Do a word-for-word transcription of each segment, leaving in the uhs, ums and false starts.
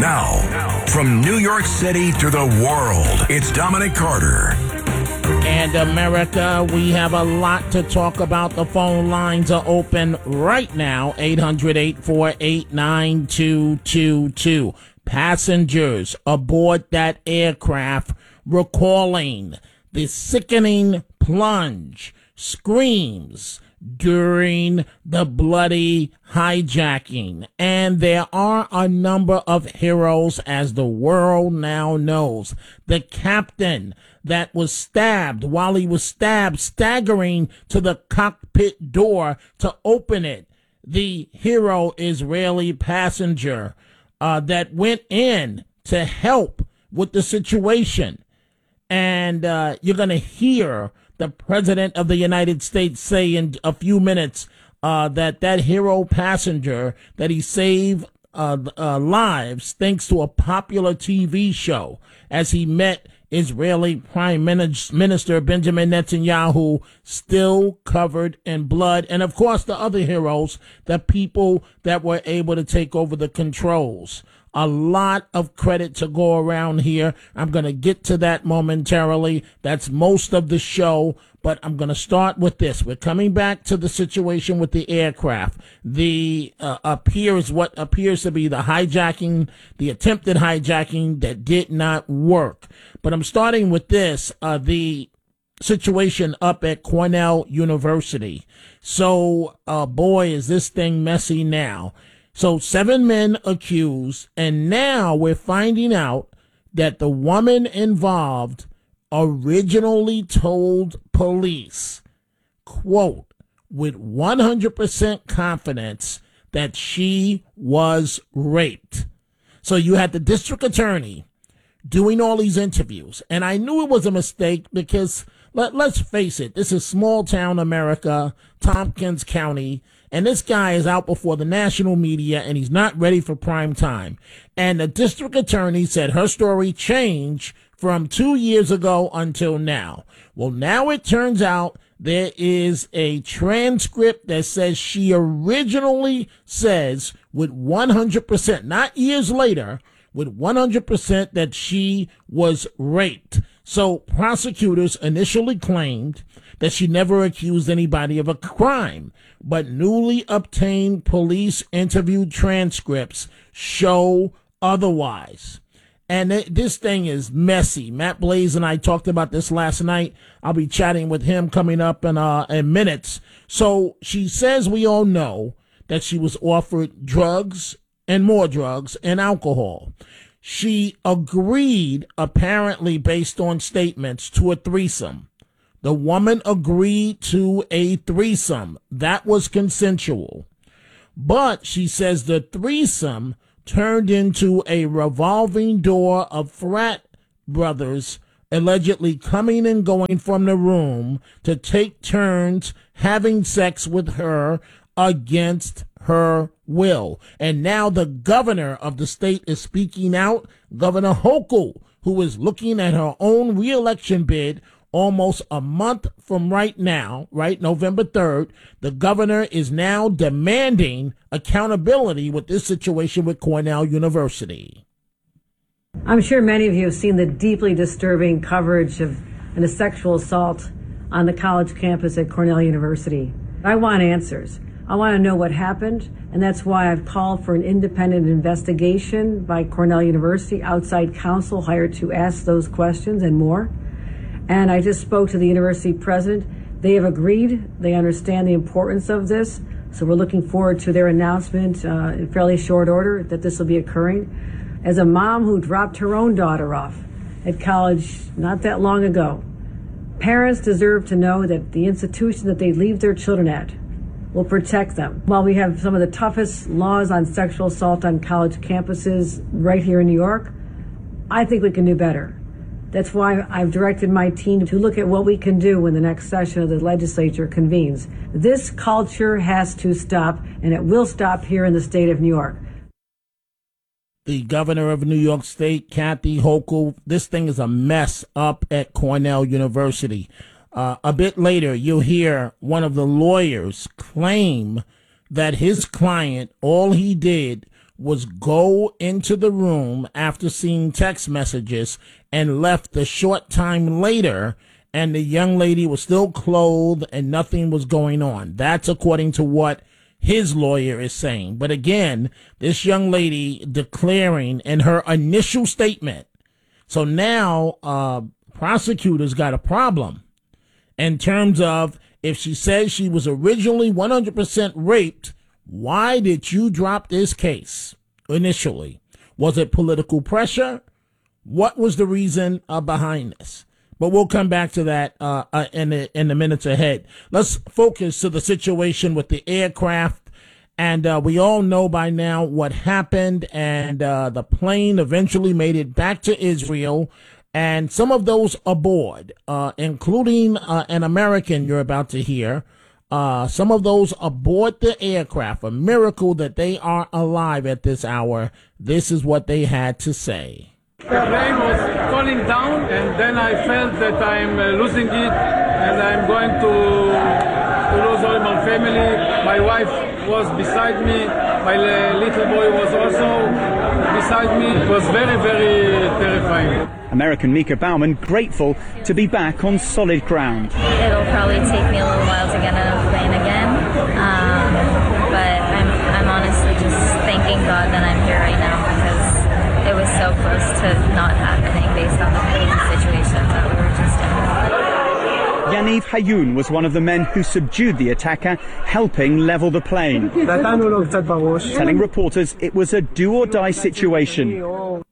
Now, from New York City to the world, it's Dominic Carter. And America, we have a lot to talk about. The phone lines are open right now, eight hundred, eight four eight, nine two two two. Passengers aboard that aircraft recalling the sickening plunge, screams during the bloody hijacking. And there are a number of heroes, as the world now knows. The captain that was stabbed while he was stabbed, staggering to the cockpit door to open it. The hero Israeli passenger uh, that went in to help with the situation. And uh, you're going to hear the President of the United States say in a few minutes uh, that that hero passenger, that he saved uh, uh, lives thanks to a popular T V show, as he met Israeli Prime Minister Benjamin Netanyahu, still covered in blood. And, of course, the other heroes, the people that were able to take over the controls. A lot of credit to go around here. I'm going to get to that momentarily. That's most of the show. But I'm going to start with this. We're coming back to the situation with the aircraft. The uh, appears what appears to be the hijacking, the attempted hijacking that did not work. But I'm starting with this, uh, the situation up at Cornell University. So, uh, boy, is this thing messy now. So seven men accused, and now we're finding out that the woman involved originally told police, quote, with one hundred percent confidence that she was raped. So you had the district attorney doing all these interviews, and I knew it was a mistake because, let, let's face it, this is small town America, Tompkins County, and this guy is out before the national media, and he's not ready for prime time. And the district attorney said her story changed from two years ago until now. Well, now it turns out there is a transcript that says she originally says with one hundred percent, not years later, with one hundred percent that she was raped. So prosecutors initially claimed that she never accused anybody of a crime, but newly obtained police interview transcripts show otherwise. And it, this thing is messy. Matt Blaze and I talked about this last night. I'll be chatting with him coming up in, uh, in minutes. So she says we all know that she was offered drugs and more drugs and alcohol. She agreed, apparently based on statements, to a threesome. The woman agreed to a threesome. That was consensual. But she says the threesome turned into a revolving door of frat brothers allegedly coming and going from the room to take turns having sex with her against her will. And now the governor of the state is speaking out, Governor Hochul, who is looking at her own reelection bid almost a month from right now, right, November third. The governor is now demanding accountability with this situation with Cornell University. I'm sure many of you have seen the deeply disturbing coverage of an, a sexual assault on the college campus at Cornell University. I want answers. I want to know what happened, and that's why I've called for an independent investigation by Cornell University, outside counsel hired to ask those questions and more. And I just spoke to the university president. They have agreed. They understand the importance of this. So we're looking forward to their announcement uh, in fairly short order that this will be occurring. As a mom who dropped her own daughter off at college not that long ago, parents deserve to know that the institution that they leave their children at will protect them. While we have some of the toughest laws on sexual assault on college campuses right here in New York, I think we can do better. That's why I've directed my team to look at what we can do when the next session of the legislature convenes. This culture has to stop, and it will stop here in the state of New York. The governor of New York State, Kathy Hochul, this thing is a mess up at Cornell University. Uh, a bit later, you'll hear one of the lawyers claim that his client, all he did was go into the room after seeing text messages and left a short time later, and the young lady was still clothed and nothing was going on. That's according to what his lawyer is saying. But again, this young lady declaring in her initial statement. So now uh prosecutors got a problem in terms of, if she says she was originally one hundred percent raped, why did you drop this case initially? Was it political pressure? What was the reason uh, behind this? But we'll come back to that uh, uh, in the, in the minutes ahead. Let's focus to the situation with the aircraft. And uh, we all know by now what happened. And uh, the plane eventually made it back to Israel. And some of those aboard, uh, including uh, an American you're about to hear, uh, some of those aboard the aircraft, a miracle that they are alive at this hour. This is what they had to say. The plane was falling down, and then I felt that I'm uh, losing it, and I'm going to, to lose all my family. My wife was beside me. My uh, little boy was also beside me. It was very, very terrifying. American Mika Bauman grateful to be back on solid ground. It'll probably take me a little while to get on a plane again, um, but I'm, I'm honestly just thanking God that I'm here right now, because it was so close to not happening based on the crazy situations that we were just in. Yaniv Hayun was one of the men who subdued the attacker, helping level the plane, telling reporters it was a do-or-die situation.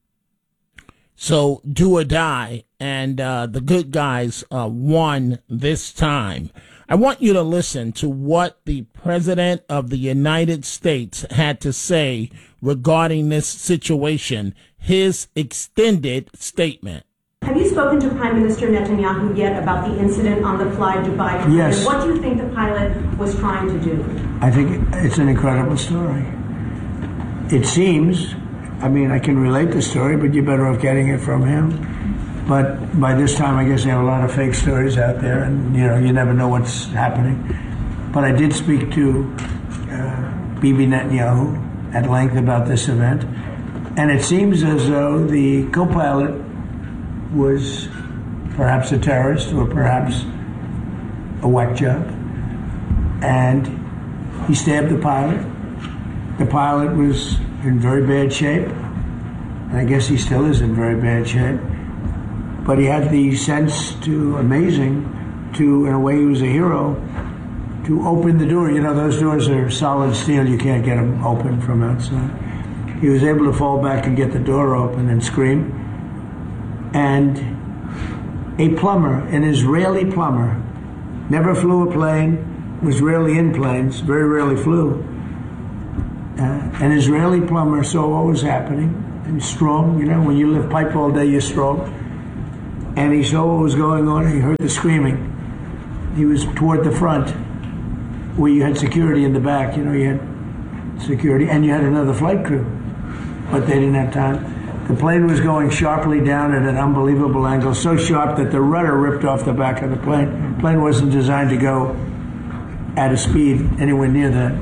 So do or die, and uh, the good guys uh, won this time. I want you to listen to what the President of the United States had to say regarding this situation, his extended statement. Have you spoken to Prime Minister Netanyahu yet about the incident on the fly Dubai to Yes. London? What do you think the pilot was trying to do? I think it's an incredible story. It seems, I mean, I can relate the story, but you're better off getting it from him. But by this time, I guess they have a lot of fake stories out there, and, you know, you never know what's happening. But I did speak to uh, Bibi Netanyahu at length about this event, and it seems as though the co-pilot was perhaps a terrorist or perhaps a whack job, and he stabbed the pilot. The pilot was in very bad shape, and I guess he still is in very bad shape. But he had the sense to, amazing, to, in a way he was a hero, to open the door. You know, those doors are solid steel. You can't get them open from outside. He was able to fall back and get the door open and scream. And a plumber, an Israeli plumber, never flew a plane, was rarely in planes, very rarely flew. Uh, an Israeli plumber saw what was happening, and strong, you know, when you lift pipe all day, you're strong. And he saw what was going on, and he heard the screaming. He was toward the front, where you had security in the back, you know, you had security, and you had another flight crew, but they didn't have time. The plane was going sharply down at an unbelievable angle, so sharp that the rudder ripped off the back of the plane. The plane wasn't designed to go at a speed anywhere near that.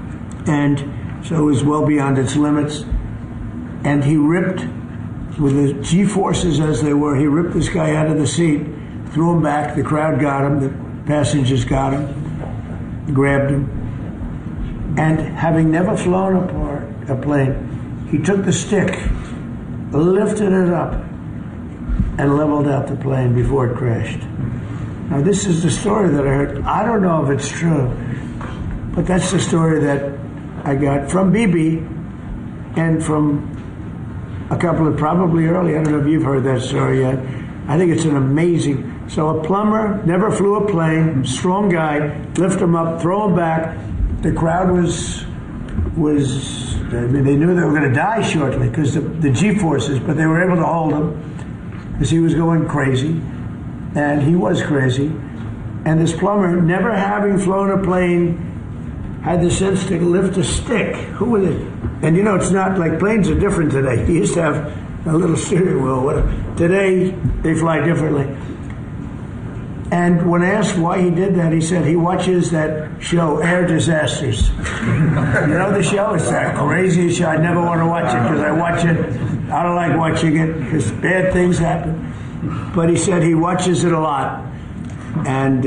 And so it was well beyond its limits. And he ripped, with the G-forces as they were, he ripped this guy out of the seat, threw him back, the crowd got him, the passengers got him, grabbed him. And having never flown a, part, a plane, he took the stick, lifted it up, and leveled out the plane before it crashed. Now, this is the story that I heard. I don't know if it's true, but that's the story that I got from Bibi and from a couple of, probably early, I don't know if you've heard that story yet. I think it's an amazing, so a plumber, never flew a plane, strong guy, lift him up, throw him back. The crowd was, was they knew they were going to die shortly because the, the G-forces, but they were able to hold him because he was going crazy, and he was crazy. And this plumber, never having flown a plane, had the sense to lift a stick. Who was it? And you know, it's not like planes are different today. You used to have a little steering wheel. Whatever. Today, they fly differently. And when asked why he did that, he said he watches that show, Air Disasters. You know the show? It's that craziest show. I never want to watch it because I watch it. I don't like watching it because bad things happen. But he said he watches it a lot. And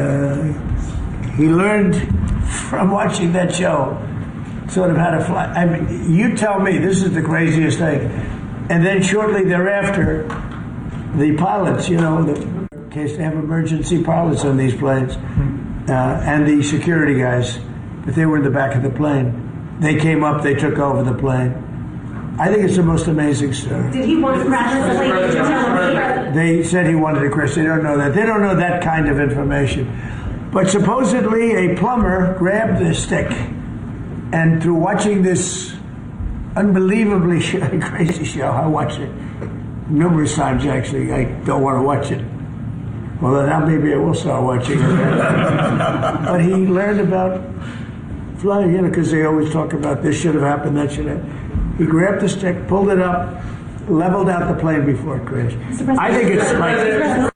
uh, he learned from watching that show sort of how to fly. I mean, you tell me, this is the craziest thing. And then shortly thereafter, the pilots, you know, the case they have emergency pilots on these planes, uh, and the security guys, but they were in the back of the plane. They came up, they took over the plane. I think it's the most amazing story. Did he want to crash the plane? Did you tell him? They said he wanted to crash. They don't know that. They don't know that kind of information. But supposedly a plumber grabbed the stick, and through watching this unbelievably crazy show, I watched it numerous times actually. I don't want to watch it. Well, then now maybe I will start watching it. But he learned about flying, you know, because they always talk about this should have happened, that should have. He grabbed the stick, pulled it up, leveled out the plane before it crashed. I think it's like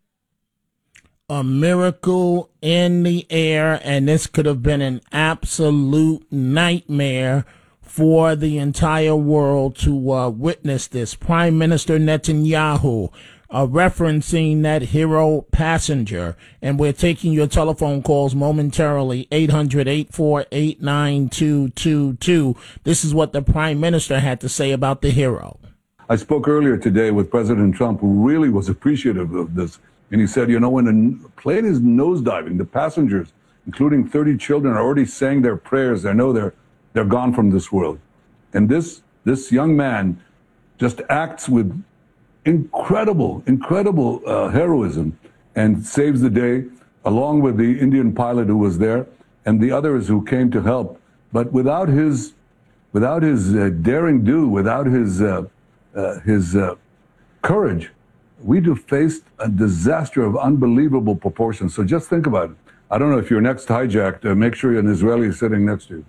a miracle in the air, and this could have been an absolute nightmare for the entire world to uh, witness this. Prime Minister Netanyahu Uh, referencing that hero passenger. And we're taking your telephone calls momentarily, eight hundred, eight four eight, nine two two two. This is what the Prime Minister had to say about the hero. I spoke earlier today with President Trump, who really was appreciative of this. And he said, you know, when a plane is nosediving, the passengers, including thirty children, are already saying their prayers. They know they're, they're gone from this world. And this, this young man just acts with incredible, incredible uh, heroism and saves the day, along with the Indian pilot who was there and the others who came to help. But without his, without his uh, daring do, without his, uh, uh, his uh, courage, we'd have faced a disaster of unbelievable proportions. So just think about it. I don't know if you're next hijacked, uh, make sure an Israeli is sitting next to you.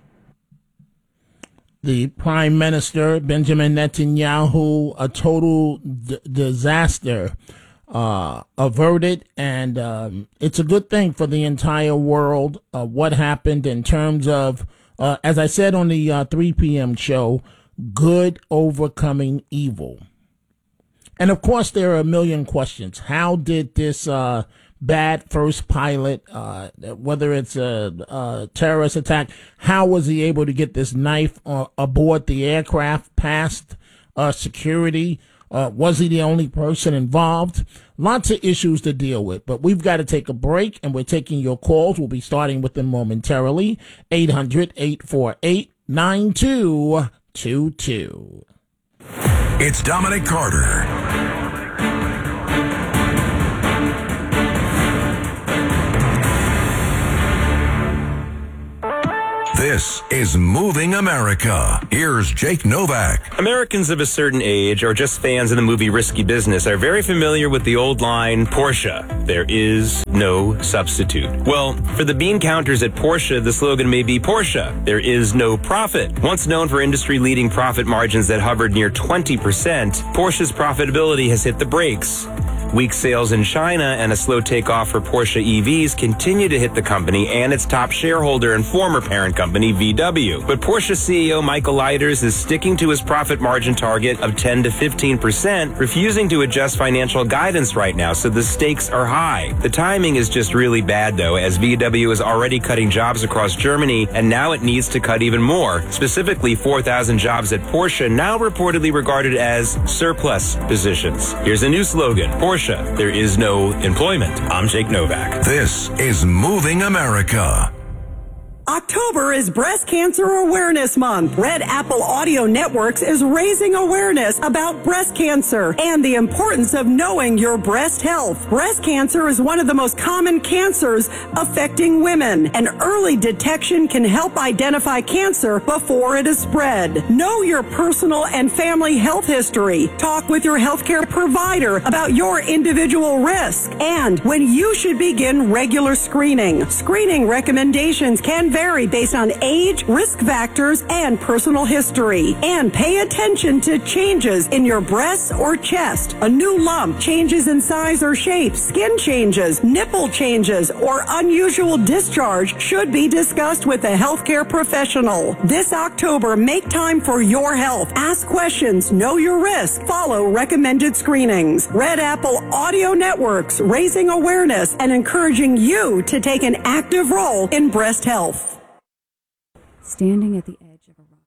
The Prime Minister, Benjamin Netanyahu, a total d- disaster uh, averted, and um, it's a good thing for the entire world, uh, what happened in terms of, uh, as I said on the uh, three p.m. show, good overcoming evil. And, of course, there are a million questions. How did this uh, bad first pilot, uh, whether it's a, a terrorist attack, how was he able to get this knife uh, aboard the aircraft past uh, security? Uh, was he the only person involved? Lots of issues to deal with, but we've got to take a break, and we're taking your calls. We'll be starting with them momentarily. eight hundred, eight four eight, nine two two two. It's Dominic Carter. This is Moving America. Here's Jake Novak. Americans of a certain age, or just fans of the movie Risky Business, are very familiar with the old line, Porsche, there is no substitute. Well, for the bean counters at Porsche, the slogan may be Porsche, there is no profit. Once known for industry-leading profit margins that hovered near twenty percent, Porsche's profitability has hit the brakes. Weak sales in China and a slow takeoff for Porsche E Vs continue to hit the company and its top shareholder and former parent company, V W. But Porsche C E O Michael Leiters is sticking to his profit margin target of ten to fifteen percent, refusing to adjust financial guidance right now, so the stakes are high. The timing is just really bad, though, as V W is already cutting jobs across Germany, and now it needs to cut even more, specifically four thousand jobs at Porsche, now reportedly regarded as surplus positions. Here's a new slogan, Porsche, there is no employment. I'm Jake Novak. This is Moving America. October is Breast Cancer Awareness Month. Red Apple Audio Networks is raising awareness about breast cancer and the importance of knowing your breast health. Breast cancer is one of the most common cancers affecting women, and early detection can help identify cancer before it is spread. Know your personal and family health history. Talk with your healthcare provider about your individual risk and when you should begin regular screening. Screening recommendations can vary vary based on age, risk factors, and personal history. And pay attention to changes in your breasts or chest. A new lump, changes in size or shape, skin changes, nipple changes, or unusual discharge should be discussed with a healthcare professional. This October, make time for your health. Ask questions, know your risk, follow recommended screenings. Red Apple Audio Networks, raising awareness and encouraging you to take an active role in breast health. Standing at the edge of a rock.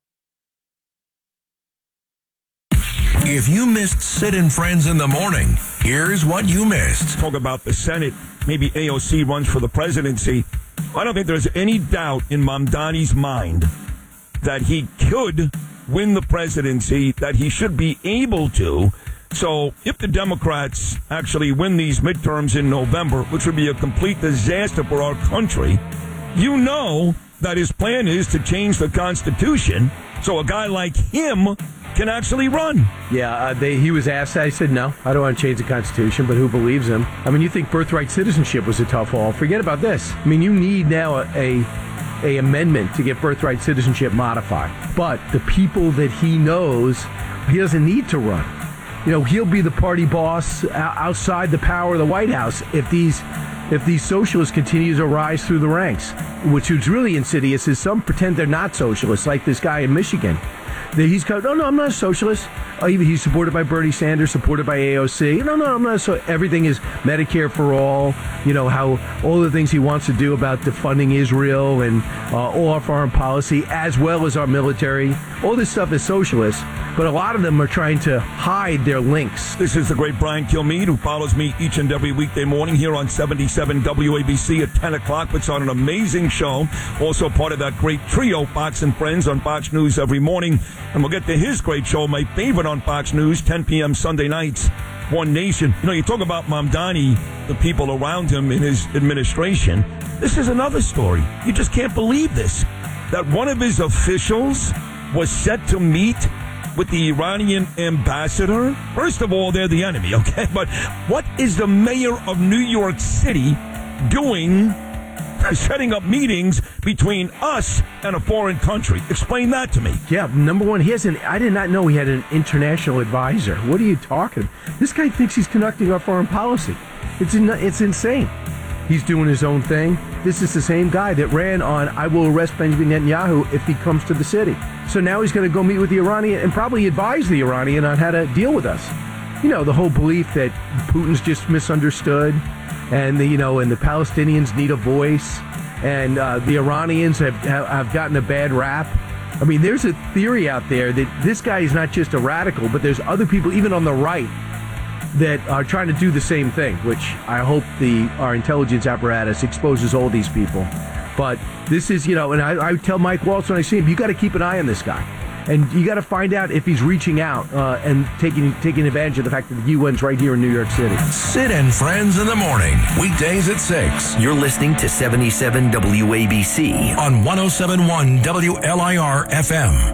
If you missed Sid and Friends in the morning, here's what you missed. Talk about the Senate. Maybe A O C runs for the presidency. I don't think there's any doubt in Mamdani's mind that he could win the presidency, that he should be able to. So if the Democrats actually win these midterms in November, which would be a complete disaster for our country, you know that his plan is to change the Constitution so a guy like him can actually run. Yeah, uh, they, he was asked that. He said, no, I don't want to change the Constitution, but who believes him? I mean, you think birthright citizenship was a tough haul. Forget about this. I mean, you need now a, a, a amendment to get birthright citizenship modified. But the people that he knows, he doesn't need to run. You know, he'll be the party boss outside the power of the White House if these if these socialists continue to rise through the ranks, which is really insidious is some pretend they're not socialists, like this guy in Michigan. He's called, no, no, I'm not a socialist. Oh, he's supported by Bernie Sanders, supported by A O C. No, no, I'm not a so. Everything is Medicare for all. You know, how all the things he wants to do about defunding Israel and uh, all our foreign policy, as well as our military. All this stuff is socialist, but a lot of them are trying to hide their links. This is the great Brian Kilmeade, who follows me each and every weekday morning here on seventy-seven W A B C at ten o'clock. Puts on an amazing show. Also part of that great trio, Fox and Friends, on Fox News every morning. And we'll get to his great show, my favorite on Fox News, ten p.m. Sunday nights, One Nation. You know, you talk about Mamdani, the people around him in his administration. This is another story. You just can't believe this. That one of his officials was set to meet with the Iranian ambassador. First of all, they're the enemy, okay? But what is the mayor of New York City doing, setting up meetings between us and a foreign country? Explain that to me. Yeah, number one, he has an, I did not know he had an international advisor. What are you talking about? This guy thinks he's conducting our foreign policy. It's in, it's insane. He's doing his own thing. This is the same guy that ran on, I will arrest Benjamin Netanyahu if he comes to the city. So now he's going to go meet with the Iranian and probably advise the Iranian on how to deal with us. You know, the whole belief that Putin's just misunderstood and the, you know, and the Palestinians need a voice and uh, the Iranians have, have, have gotten a bad rap. I mean, there's a theory out there that this guy is not just a radical, but there's other people, even on the right, that are trying to do the same thing, which I hope the our intelligence apparatus exposes all these people. But this is, you know, and I, I tell Mike Waltz when I see him, you got to keep an eye on this guy. And you got to find out if he's reaching out uh, and taking taking advantage of the fact that the U N's right here in New York City. Sid and Friends in the morning, weekdays at six. You're listening to seventy-seven W A B C on one oh seven point one W L I R F M.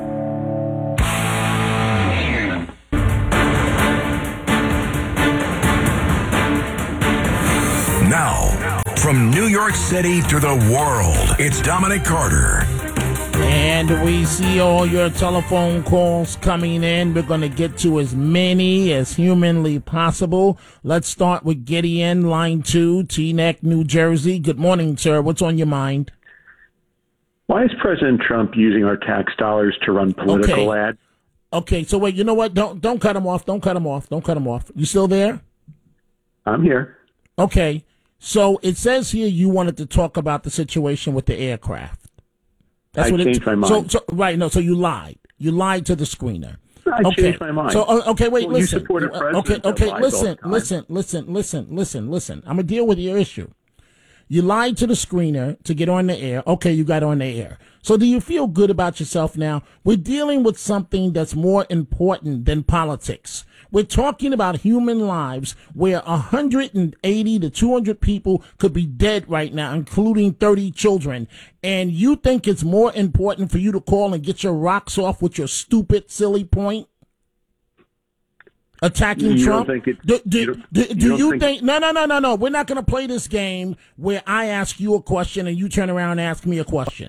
Now, from New York City to the world, it's Dominic Carter. And we see all your telephone calls coming in. We're going to get to as many as humanly possible. Let's start with Gideon, line two, Teaneck, New Jersey. Good morning, sir. What's on your mind? Why is President Trump using our tax dollars to run political okay. ads? Okay, so wait, you know what? Don't don't cut him off. Don't cut him off. Don't cut him off. You still there? I'm here. Okay. So it says here you wanted to talk about the situation with the aircraft. That's I what changed it, my mind. So, so, right, no, so you lied. You lied to the screener. I okay. changed my mind. So, uh, okay, wait, well, listen. You support a president okay, that okay, lies all listen, the time. listen, listen, listen, listen, listen. I'm going to deal with your issue. You lied to the screener to get on the air. Okay, you got on the air. So do you feel good about yourself now? We're dealing with something that's more important than politics. We're talking about human lives where one hundred eighty to two hundred people could be dead right now, including thirty children. And you think it's more important for you to call and get your rocks off with your stupid, silly point? Attacking you Trump? Don't think it, do do, you don't, do, you do don't you think, think... No, no, no, no, no. We're not going to play this game where I ask you a question and you turn around and ask me a question.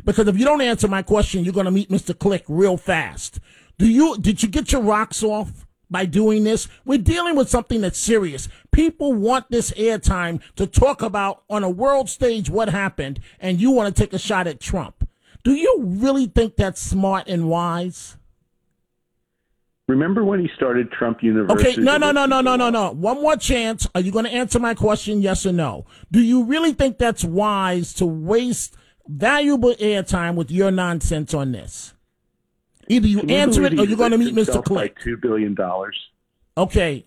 Because if you don't answer my question, you're going to meet Mister Click real fast. Do you, did you get your rocks off by doing this? We're dealing with something that's serious. People want this airtime to talk about on a world stage what happened, and you want to take a shot at Trump. Do you really think that's smart and wise? Remember when he started Trump University? Okay, no, no, no, no, no, no, no. One more chance. Are you going to answer my question, yes or no? Do you really think that's wise to waste valuable airtime with your nonsense on this? Either you answer it or you're going to meet Mister Click. Two billion dollars. Okay.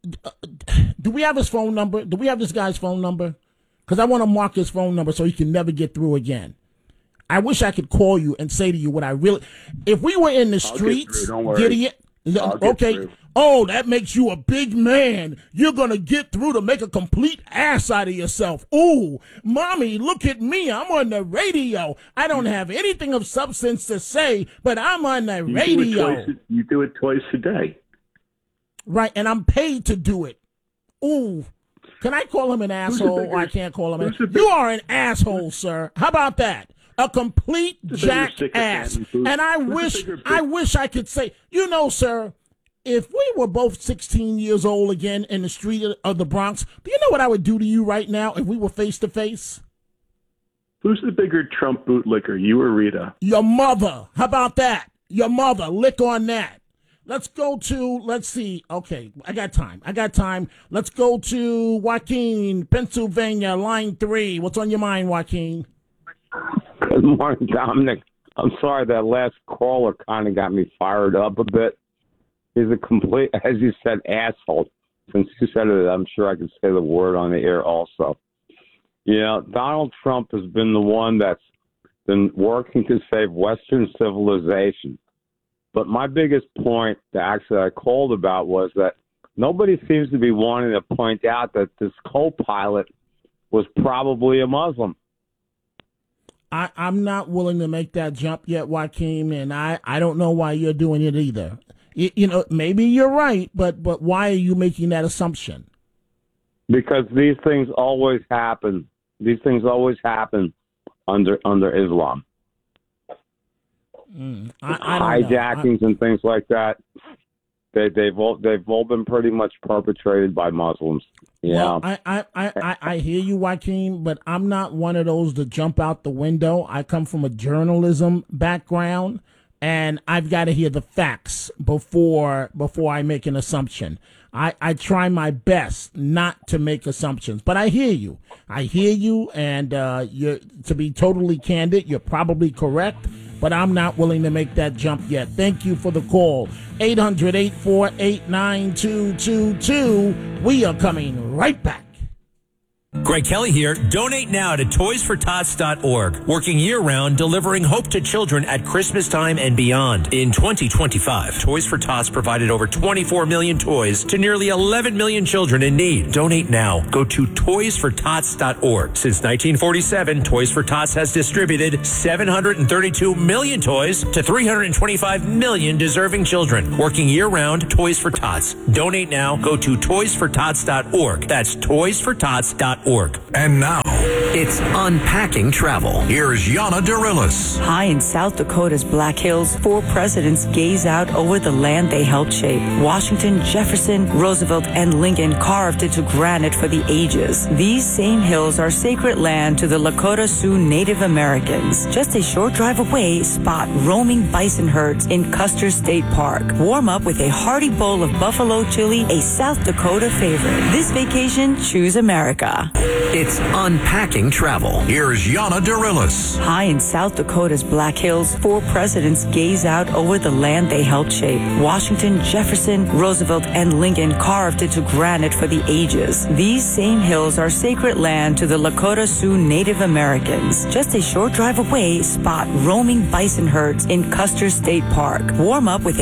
Do we have his phone number? Do we have this guy's phone number? Because I want to mark his phone number so he can never get through again. I wish I could call you and say to you what I really. If we were in the streets, Gideon. Okay. Through. Oh, that makes you a big man. You're going to get through to make a complete ass out of yourself. Ooh, mommy, look at me. I'm on the radio. I don't have anything of substance to say, but I'm on the you radio. Do it twice, you do it twice a day. Right, and I'm paid to do it. Ooh, can I call him an asshole bigger, or I can't call him an asshole? big, You are an asshole, sir. How about that? A complete jackass. And I wish, I wish I could say, you know, sir, if we were both sixteen years old again in the street of the Bronx, do you know what I would do to you right now if we were face to face? Who's the bigger Trump bootlicker, you or Rita? Your mother. How about that? Your mother. Lick on that. Let's go to, let's see. Okay, I got time. I got time. Let's go to Joaquin, Pennsylvania, line three. What's on your mind, Joaquin? Good morning, Dominic. I'm sorry that last caller kind of got me fired up a bit. He's a complete, as you said, asshole. Since you said it, I'm sure I could say the word on the air also. You know, Donald Trump has been the one that's been working to save Western civilization. But my biggest point that actually I called about was that nobody seems to be wanting to point out that this co-pilot was probably a Muslim. I, I'm not willing to make that jump yet, Joaquin, and I, I don't know why you're doing it either. You, you know, maybe you're right, but, but why are you making that assumption? Because these things always happen. These things always happen under under Islam. Mm, I, I Hijackings I, and things like that. They, they've all they've all been pretty much perpetrated by Muslims. Yeah, well, I, I, I, I hear you, Joaquin, but I'm not one of those to jump out the window. I come from a journalism background, and I've got to hear the facts before before I make an assumption. I, I try my best not to make assumptions, but I hear you. I hear you, and uh, you're, to be totally candid, you're probably correct, but I'm not willing to make that jump yet. Thank you for the call. eight hundred, eight four eight, nine two two two. We are coming right back. Greg Kelly here. Donate now to toys for tots dot org. Working year-round, delivering hope to children at Christmas time and beyond. In twenty twenty-five, Toys for Tots provided over twenty-four million toys to nearly eleven million children in need. Donate now. Go to toys for tots dot org. Since nineteen forty-seven, Toys for Tots has distributed seven hundred thirty-two million toys to three hundred twenty-five million deserving children. Working year-round, Toys for Tots. Donate now. Go to toys for tots dot org. That's toys for tots dot org. And now, it's Unpacking Travel. Here's Yana Dorillis. High in South Dakota's Black Hills, four presidents gaze out over the land they helped shape. Washington, Jefferson, Roosevelt, and Lincoln carved into granite for the ages. These same hills are sacred land to the Lakota Sioux Native Americans. Just a short drive away, spot roaming bison herds in Custer State Park. Warm up with a hearty bowl of buffalo chili, a South Dakota favorite. This vacation, choose America. It's Unpacking Travel. Here's Yana Dorillis. High in South Dakota's Black Hills, four presidents gaze out over the land they helped shape. Washington, Jefferson, Roosevelt, and Lincoln carved into granite for the ages. These same hills are sacred land to the Lakota Sioux Native Americans. Just a short drive away, spot roaming bison herds in Custer State Park. Warm up with